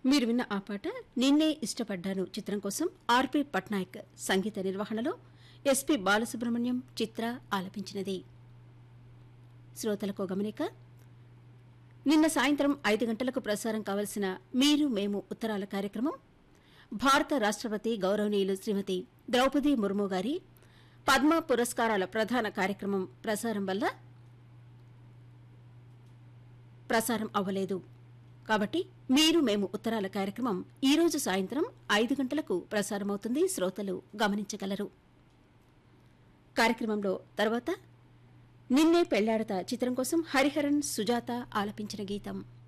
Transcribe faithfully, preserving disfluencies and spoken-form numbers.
మీరు విన్న ఆ పాట నిన్నే ఇష్టపడ్డాను చిత్రం కోసం ఆర్పి పట్నాయక్ సంగీత నిర్వహణలో ఎస్పి బాలసుబ్రహ్మణ్యం చిత్ర ఆలపించినది. శ్రోతలకు గమనిక, నిన్న సాయంత్రం ఐదు గంటలకు ప్రసారం కావలసిన మీరు మేము ఉత్తరాల కార్యక్రమం భారత రాష్టపతి గౌరవనీయులు శ్రీమతి ద్రౌపది ముర్ము గారి పద్మ పురస్కారాల ప్రధాన కార్యక్రమం ప్రసారం వల్ల ప్రసారం అవ్వలేదు. కాబట్టి మీరు మేము ఉత్తరాల కార్యక్రమం ఈ రోజు సాయంత్రం ఐదు గంటలకు ప్రసారమవుతుంది. శ్రోతలు గమనించగలరు. కార్యక్రమంలో తర్వాత నిన్నే పెళ్లాడతా చిత్రం కోసం హరిహరన్ సుజాత ఆలపించిన గీతం.